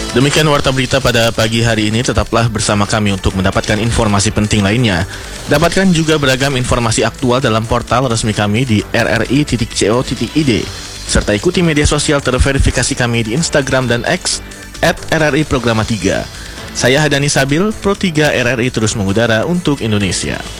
Demikian warta berita pada pagi hari ini. Tetaplah bersama kami untuk mendapatkan informasi penting lainnya. Dapatkan juga beragam informasi aktual dalam portal resmi kami di rri.co.id. Serta ikuti media sosial terverifikasi kami di Instagram dan X @RRI Programa 3. Saya Hadani Sabil, Pro 3 RRI terus mengudara untuk Indonesia.